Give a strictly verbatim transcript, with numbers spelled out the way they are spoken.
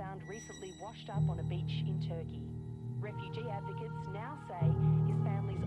found recently washed up on a beach in Turkey. Refugee advocates now say his family's